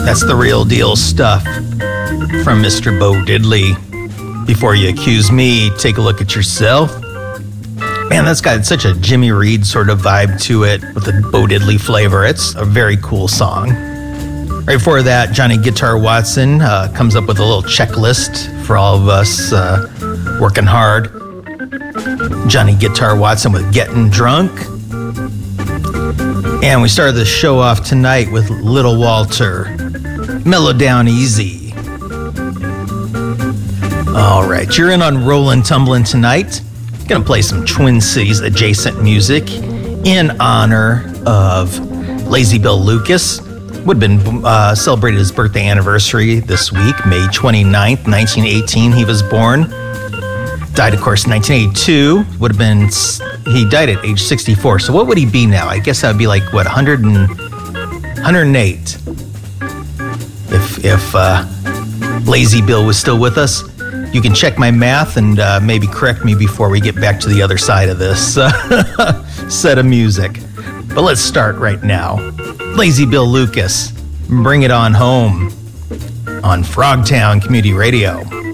That's the real deal stuff from Mr. Bo Diddley. Before you accuse me, take a look at yourself. Man, that's got such a Jimmy Reed sort of vibe to it with the Bo Diddley flavor. It's a very cool song. Right before that, Johnny Guitar Watson comes up with a little checklist for all of us working hard. Johnny Guitar Watson with Getting Drunk. And we started the show off tonight with Little Walter, Mellow Down Easy. All right, you're in on Rollin' Tumblin' tonight. Gonna play some Twin Cities adjacent music in honor of Lazy Bill Lucas. Would have been celebrated his birthday anniversary this week, May 29th, 1918. He was born. Died, of course, in 1982. Would have been, he died at age 64. So what would he be now? I guess that would be like, what, 108? If Lazy Bill was still with us. You can check my math and maybe correct me before we get back to the other side of this set of music. But let's start right now. Lazy Bill Lucas, Bring It On Home on Frogtown Community Radio.